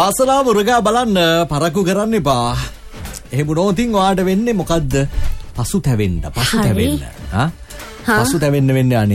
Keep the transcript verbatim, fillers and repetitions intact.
බසලා මුරගා බලන්න පරක්කු කරන්න එපා. එහෙම නෝතින් ඔයාට වෙන්නේ මොකද්ද? පසුතැවෙන්න, පසුතැවෙන්න. හා? පසුතැවෙන්න වෙන්නේ අනේ.